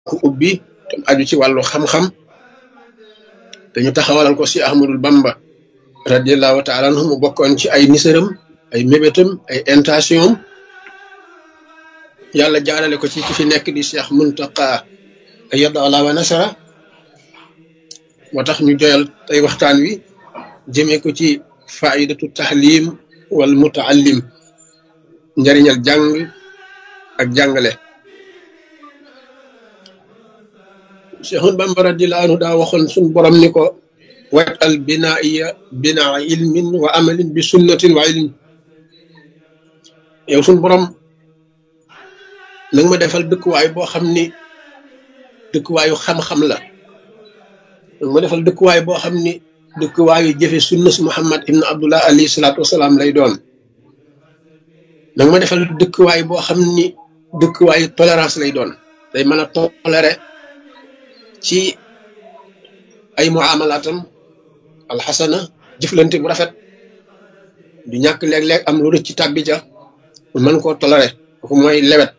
ko ubbi te aju ci wàllu xam-xam te ñu taxawalal ko si Ahmadul Bamba radiallahu taala anhu mu bokkoon ci ay nisaram ay mébétam ay intention yàlla jaarale ko ci ki fi nekk di Cheikh Muntaqa ayyadahu wa nasara moo tax ñu joyal tey waxtaan wi jëmee ko ci faidatu tahlim wal mutaallim njariñal jàng ak jàngale. Cheikhul Bamba radiyallahu anhu daa waxoon suñ borom ni ko waj'al binaiya binaa ilmin wa amalin bi sunnatin wa ilm. yow suñ borom nag ma defal dëkkuwaay boo xam ni dëkkuwaayu xam-xam la, nag ma defal dëkkuwaay boo xam ni dëkkuwaayu jëfe sunna si Muhammad ibn Abdullah alayhi salaatu wasalaam lay doon. nag ma defal dëkkuwaay boo xam ni dëkkuwaayu tolérance lay doon, day mën a toléré ci ay muamalaatam alxasana, jëflante bu rafet, du ñàkk léeg-léeg am lu rëcc ci tàbbi ja mën koo toléré, kooku mooy lewet.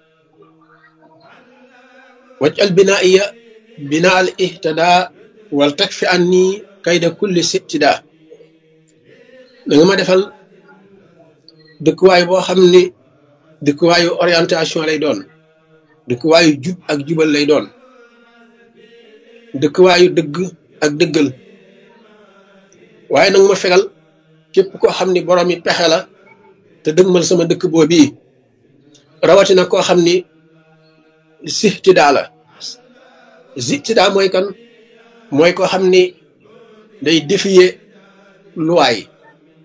waj'al binaiya binaa al ihtada wal takfi anni kayda kulli sitida. da nga ma defal dëkkuwaay boo xam ni dëkkuwaayu orientation lay doon, dëkkuwaayu jub ak jubal lay doon, dëkkuwaayu dëgg ak dëggal. waaye nag ma fegal képp koo xam ni borom yi pexe la te dëgmal sama dëkk boobu, rawatina koo xam ni sihtidaa la. sihtidaa mooy kan? mooy koo xam ni day défier loi yi,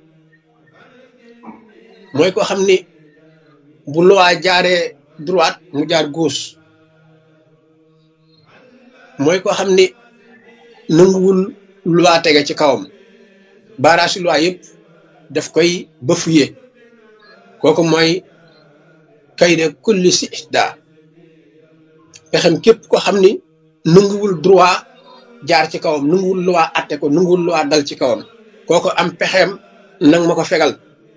mooy koo xam ni bu loi jaaree droite mu jaar gauche, mooy koo xam ni nanguwul loi tege ci kawam, baaraasi loi yëpp daf koy bafouer. kooku mooy kayda kulli sihtidaa, pexem képp ko xam ni nanguwul droit jaar ci kawam, nanguwul loi atte ko, nanguwul loi dal ci kawam, kooku am pexem nang ma ko fegal.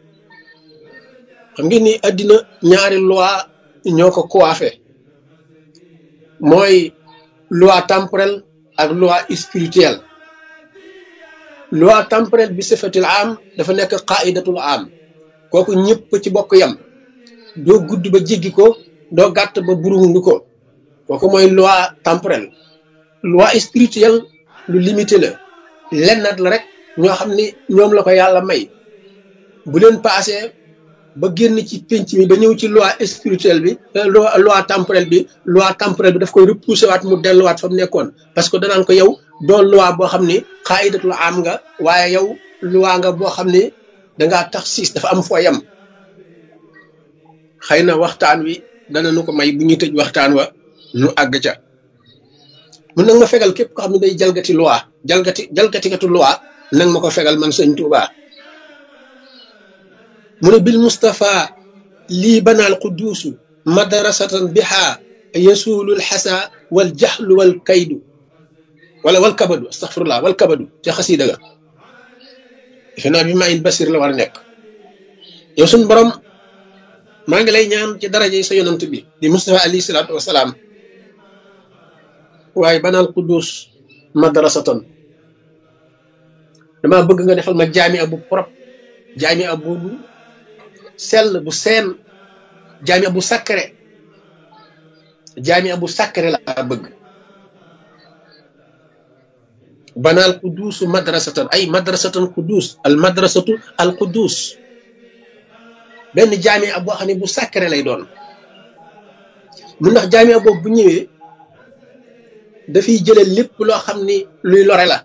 xam ngeen ni àddina ñaari loi ñoo ko coiffé, mooy loi temporelle ak loi spirituelle. loi temporelle bi sifatil am dafa nekk qaidatul am, kooku ñëpp ci bokk yam, doo gudd ba jéggi ko, doo gàtt ba burundu ko, kooku mooy loi temporelle. loi spirituelle lu limité la, lennat la rek ñoo xam ni ñoom la ko yàlla may, bu leen passé ba génn ci pénc mi ba ñëw ci loi spirituelle bi, loi temporelle bi, loi temporelle bi daf koy repoussé waat mu delluwaat fa mu nekkoon, parce que danaan ko yow doo loi boo xam ni xaidatul am nga, waaye yow loi nga boo xam ni dangaa tax siis, dafa am foo yam. xëy na waxtaan wi dana nu ko may bu ñuy tëj waxtaan wa nu àgg ca. mun nag ma fegal képp ko xam ne day jalgati loi, jalgatikatu loi, nag ma ko fegal man sëñ Tuubaa. mu ne bil Mustafa lii banaal quduusu madrasatan biha yasuulul xasa wal jaxlu wal kaydu wala wal kabadu, astaxfirullah, wal kabadu ca xasiida ga. defe naa bi maayin basir la war a nekk. yow suñ borom maa ngi lay ñaan ci daraja yi sa yonant bi di Mustafa alayhi salaatu wasalaam, waaye banaal quddus madrasatan, dama bëgg nga defal ma jaamia bu propre, jaamia bu sell, bu seen, jaamia bu sacré, jaamia bu sacré laa bëgg. banaal quddus madrasatan ay madrasatan quddus, al madrasatu al quddus, benn jaamia boo xam ne bu sacré lay doon. mun ndax jaamia boobu bu ñëwee dafay jëlee lépp loo xam ni luy lore la.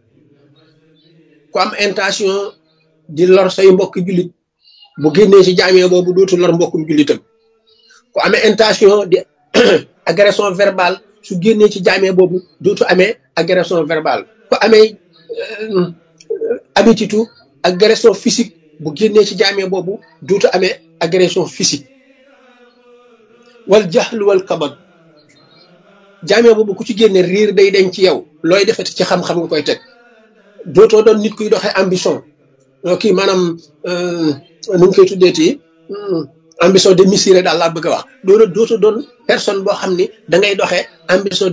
ku am intention di lor say mbokk jullit bu génnee ci jaamia boobu dootu lor mbokkum jullitam. ku amee intention di agression verbale su génnee ci jaamia boobu dootu amee agression verbale. ku amee habitude agression physique bu génnee ci jaamia boobu dootu amee agression physique. wal jaxlu wal kabad, jaamia boobu ku ci génne riir day deñ ci yow, looy defati ci xam-xam nga koy teg, dootoo doon nit kuy doxee ambition kii maanaam nu ñu koy tuddeeti ambition de mesurer daal laa bëgg a wax doona dootu doon personne boo xam ni da ngay doxee ambition